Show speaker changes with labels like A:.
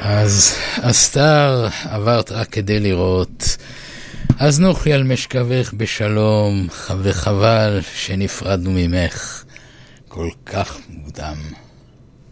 A: אז אסתר, עברת רק כדי לראות, אז נוחי על משכבך בשלום, וחבל שנפרדנו ממך כל כך מוקדם.